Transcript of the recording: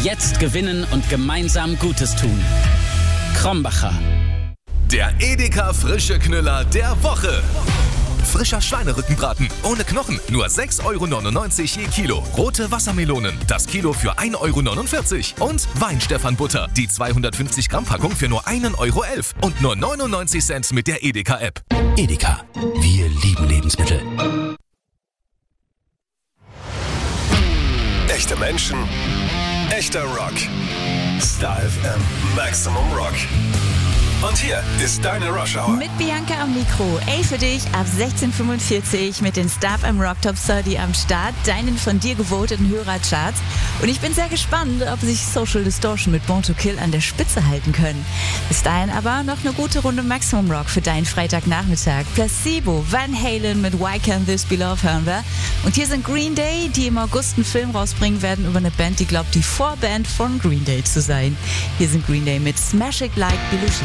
Jetzt gewinnen und gemeinsam Gutes tun. Krombacher. Der Edeka frische Knüller der Woche. Frischer Schweinerückenbraten ohne Knochen, nur 6,99 € je Kilo. Rote Wassermelonen, das Kilo für 1,49 € Und Weinstephan-Butter, die 250 Gramm Packung für nur 1,11 € und nur 99 Cent mit der Edeka-App. Edeka, wir lieben Lebensmittel. Echte Menschen, echter Rock. Star FM Maximum Rock. Und hier ist deine Rush Hour. Mit Bianca am Mikro. Ey, für dich ab 16:45 mit den Star FM Rock Top 30 am Start, deinen von dir gevoteten Hörercharts. Und ich bin sehr gespannt, ob sich Social Distortion mit Born to Kill an der Spitze halten können. Bis dahin aber noch eine gute Runde Maximum Rock für deinen Freitagnachmittag. Placebo, Van Halen mit Why Can't This Be Love hören wir. Und hier sind Green Day, die im August einen Film rausbringen werden über eine Band, die glaubt, die Vorband von Green Day zu sein. Hier sind Green Day mit Smash It Like Belushi.